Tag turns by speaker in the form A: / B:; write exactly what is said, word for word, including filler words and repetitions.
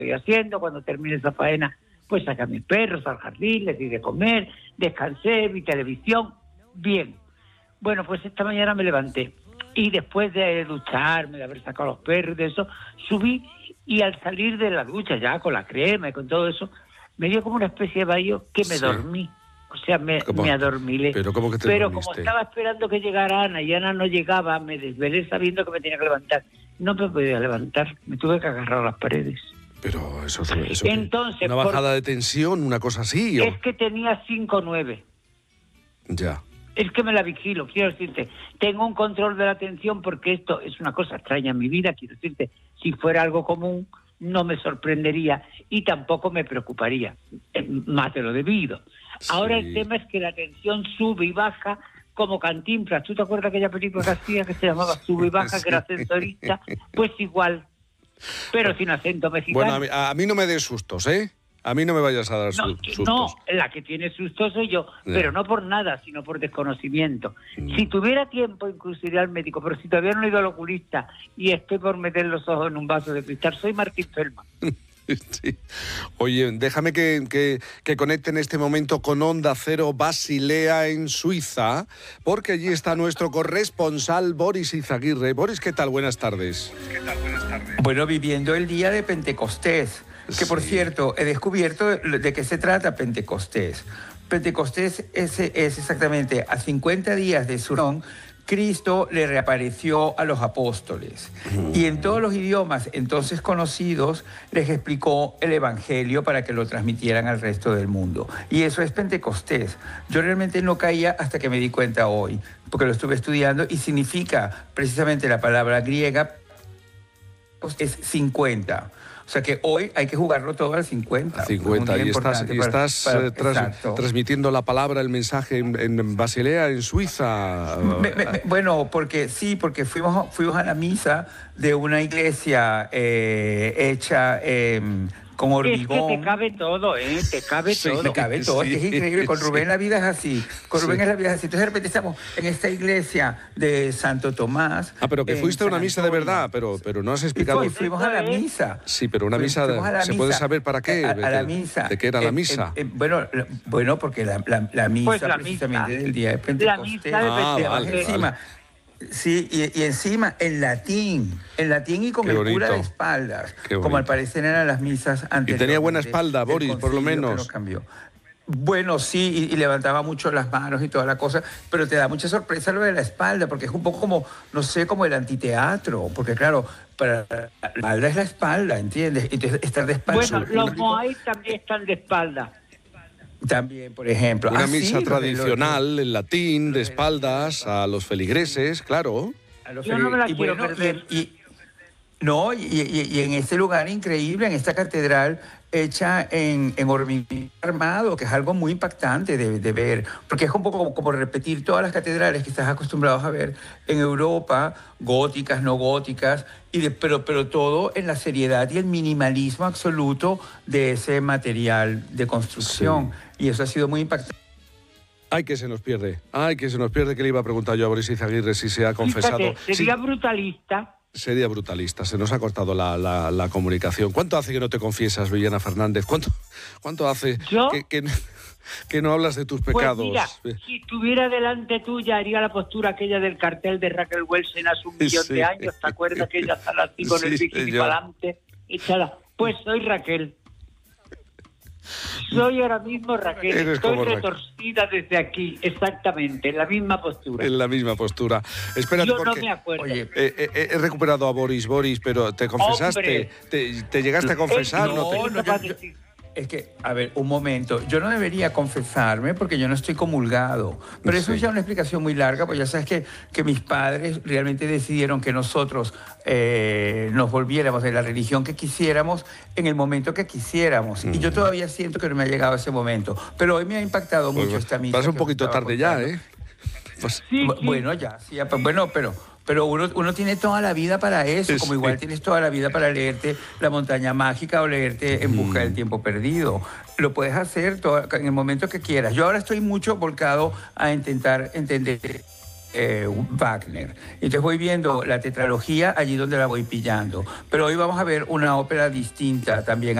A: estoy haciendo, cuando termine esa faena, pues saqué a mis perros al jardín, les di de comer, descansé, vi televisión, bien. Bueno, pues esta mañana me levanté y después de ducharme, de haber sacado los perros, de eso, subí y al salir de la ducha ya con la crema y con todo eso, me dio como una especie de vaío que me sí. dormí. O sea, me, me adormilé.
B: Pero, ¿cómo que te
A: Pero
B: dormiste?
A: Como estaba esperando que llegara Ana y Ana no llegaba, me desvelé sabiendo que me tenía que levantar. No me podía levantar, me tuve que agarrar a las paredes.
B: Pero eso, eso
A: Entonces,
B: una bajada por... de tensión, una cosa así. ¿O?
A: Es que tenía cinco nueve.
B: Ya.
A: Es que me la vigilo, quiero decirte. Tengo un control de la atención porque esto es una cosa extraña en mi vida, quiero decirte. Si fuera algo común, no me sorprendería y tampoco me preocuparía, más de lo debido. Sí. Ahora el tema es que la tensión sube y baja como Cantinflas. ¿Tú te acuerdas de aquella película que hacía que se llamaba Sube y Baja, sí. que era ascensorista? Pues igual, pero sin acento mexicano.
B: Bueno, a mí, a mí no me des sustos, ¿eh? A mí no me vayas a dar
A: no,
B: sustos.
A: No, la que tiene sustos soy yo, yeah. pero no por nada, sino por desconocimiento. Mm. Si tuviera tiempo, incluso iría al médico, pero si todavía no he ido al oculista y estoy por meter los ojos en un vaso de cristal, soy Martín Feldman.
B: Sí. Oye, déjame que, que, que conecte en este momento con Onda Cero Basilea en Suiza, porque allí está nuestro corresponsal Boris Izaguirre. Boris, ¿qué tal? Buenas tardes.
C: ¿Qué tal? Buenas tardes. Bueno, viviendo el día de Pentecostés, que por sí. cierto, he descubierto de qué se trata Pentecostés. Pentecostés es, es exactamente a cincuenta días de su resurrección, Cristo le reapareció a los apóstoles y en todos los idiomas entonces conocidos les explicó el Evangelio para que lo transmitieran al resto del mundo. Y eso es Pentecostés. Yo realmente no caía hasta que me di cuenta hoy, porque lo estuve estudiando y significa precisamente la palabra griega es cincuenta. O sea que hoy hay que jugarlo todo al cincuenta.
B: cincuenta. Y estás, y estás para, para, tras, transmitiendo la palabra, el mensaje en, en Basilea, en Suiza.
C: Me, me, me, bueno, porque sí, porque fuimos, fuimos a la misa de una iglesia eh, hecha... Eh, con hormigón.
A: Es que te cabe todo, ¿eh? Te cabe
C: sí,
A: todo.
C: Me cabe todo, sí, es increíble. Con Rubén sí. la vida es así. Con Rubén sí. es la vida es así. Entonces de repente estamos en esta iglesia de Santo Tomás.
B: Ah, pero que fuiste a una misa de verdad, pero, pero no has explicado.
C: Y fuimos a la misa.
B: Sí, pero una misa,
C: la
B: ¿se
C: misa.
B: puede saber para qué?
C: A, a la misa.
B: ¿De qué era la misa?
C: Eh, eh, eh, bueno, bueno, porque la, la, la misa
A: pues la
C: precisamente
A: misa.
C: del día de Pentecostés.
A: La misa de
B: Pentecostés. Ah, vale,
C: encima.
B: Vale.
C: Sí, y, y encima en latín, en latín y con
B: Qué
C: el
B: bonito.
C: cura de espaldas, como al parecer eran las misas anteriores.
B: Y tenía buena espalda, Boris, por lo menos.
C: Cambió. Bueno, sí, y, y levantaba mucho las manos y toda la cosa, pero te da mucha sorpresa lo de la espalda, porque es un poco como, no sé, como el antiteatro, porque claro, para la espalda es la espalda, ¿entiendes? Entonces, estar de espalda...
A: Bueno, los moai también están de espalda.
C: También, por ejemplo.
B: Una
C: ah,
B: misa
C: sí,
B: tradicional en latín, de espaldas, a los feligreses, claro.
C: A los
A: Yo no me la
C: y
A: quiero
C: bueno,
A: perder.
C: Y, y, no, y, y, y en este lugar increíble, en esta catedral hecha en, en hormigón armado, que es algo muy impactante de, de ver, porque es un poco como, como repetir todas las catedrales que estás acostumbrados a ver en Europa, góticas, no góticas, y de, pero, pero todo en la seriedad y el minimalismo absoluto de ese material de construcción. Sí. Y eso ha sido muy impactante.
B: Ay, que se nos pierde. Ay, que se nos pierde, que le iba a preguntar yo a Boris Izaguirre si se ha confesado.
A: Fíjate, sería
B: sí.
A: brutalista.
B: Sería brutalista, se nos ha cortado la, la, la comunicación. ¿Cuánto hace que no te confiesas, Villena Fernández? ¿Cuánto, cuánto hace que, que, que no hablas de tus pecados?
A: Pues mira, si estuviera delante tuya, haría la postura aquella del cartel de Raquel Welsen hace un millón sí. de años. ¿Te acuerdas que ella sale así con sí, el bikini para adelante? Échala. Pues soy Raquel. Soy ahora mismo Raquel,
B: Eres
A: estoy
B: como
A: retorcida Raquel. Desde aquí, exactamente, en la misma postura.
B: En la misma postura. Espérate,
A: Yo
B: porque,
A: no me acuerdo.
B: Oye, eh, eh, he recuperado a Boris, Boris, pero ¿te confesaste? ¿Te, ¿Te llegaste a confesar?
C: No,
B: no, te...
C: no yo, yo, es que, a ver, un momento, yo no debería confesarme porque yo no estoy comulgado, pero sí. Eso es ya una explicación muy larga, pues ya sabes que, que mis padres realmente decidieron que nosotros eh, nos volviéramos de la religión que quisiéramos en el momento que quisiéramos, mm. y yo todavía siento que no me ha llegado ese momento, pero hoy me ha impactado
B: pues,
C: mucho esta misa.
B: Pasa un poquito tarde ya, ¿eh?
C: Pues, sí, sí. Bueno, ya, sí, bueno, pero... Pero uno, uno tiene toda la vida para eso, como igual tienes toda la vida para leerte La montaña mágica o leerte En busca del tiempo perdido. Lo puedes hacer todo, en el momento que quieras. Yo ahora estoy mucho volcado a intentar entender eh, Wagner. Entonces voy viendo la tetralogía allí donde la voy pillando. Pero hoy vamos a ver una ópera distinta también.